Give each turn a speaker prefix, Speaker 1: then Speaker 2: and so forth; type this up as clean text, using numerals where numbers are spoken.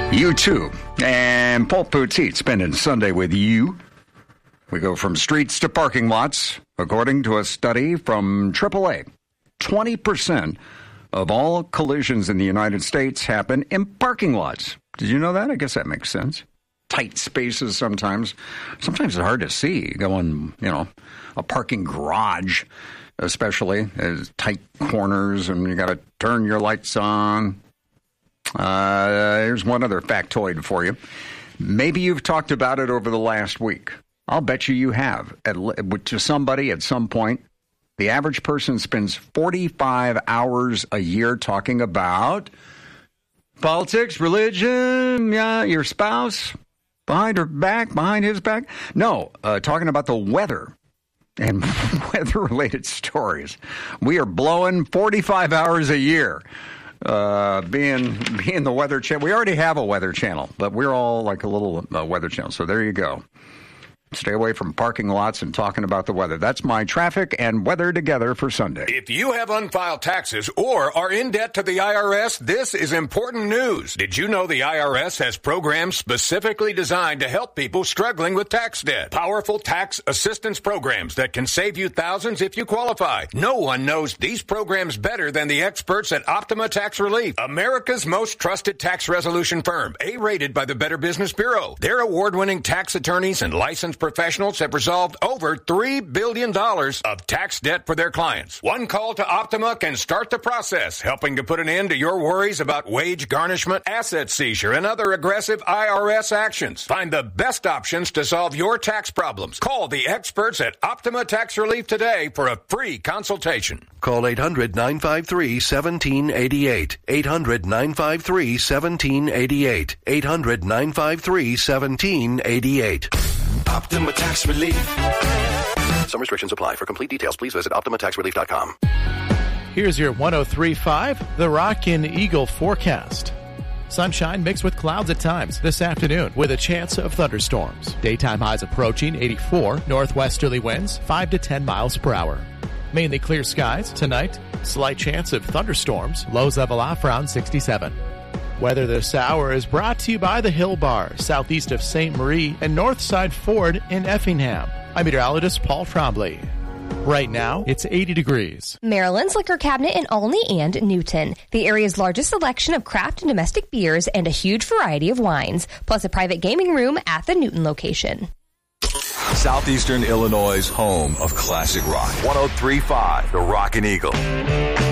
Speaker 1: U2 and Paul Poteet spending Sunday with you. We go from streets to parking lots. According to a study from AAA, 20% of all collisions in the United States happen in parking lots. Did you know that? I guess that makes sense. Tight spaces sometimes. Sometimes it's hard to see. Go in, a parking garage, especially. There's tight corners, and you got to turn your lights on. Here's one other factoid for you. Maybe you've talked about it over the last week. I'll bet you have. To somebody at some point, the average person spends 45 hours a year talking about politics, religion, your spouse, behind his back. No, talking about the weather and weather-related stories. We are blowing 45 hours a year. Being the Weather Channel. We already have a Weather Channel, but we're all like a little Weather Channel. So there you go. Stay away from parking lots and talking about the weather. That's my traffic and weather together for Sunday.
Speaker 2: If you have unfiled taxes or are in debt to the IRS, this is important news. Did you know the IRS has programs specifically designed to help people struggling with tax debt? Powerful tax assistance programs that can save you thousands if you qualify. No one knows these programs better than the experts at Optima Tax Relief, America's most trusted tax resolution firm, A-rated by the Better Business Bureau. Their award-winning tax attorneys and licensed professionals have resolved over $3 billion of tax debt for their clients. One call to Optima can start the process, helping to put an end to your worries about wage garnishment, asset seizure, and other aggressive IRS actions. Find the best options to solve your tax problems. Call the experts at Optima Tax Relief today for a free consultation.
Speaker 3: Call 800-953-1788. 800-953-1788. 800-953-1788.
Speaker 4: Optima Tax Relief.
Speaker 3: Some restrictions apply. For complete details, please visit OptimaTaxRelief.com.
Speaker 5: Here's your 103.5 The Rockin' Eagle forecast. Sunshine mixed with clouds at times this afternoon with a chance of thunderstorms. Daytime highs approaching 84, northwesterly winds 5 to 10 miles per hour. Mainly clear skies tonight. Slight chance of thunderstorms. Lows level off around 67. Weather this hour is brought to you by the Hill Bar, southeast of St. Marie and Northside Ford in Effingham. I'm meteorologist Paul Trombley. Right now, it's 80 degrees.
Speaker 6: Maryland's Liquor Cabinet in Olney and Newton. The area's largest selection of craft and domestic beers and a huge variety of wines, plus a private gaming room at the Newton location.
Speaker 4: Southeastern Illinois' home of classic rock. 103.5 The Rockin' Eagle.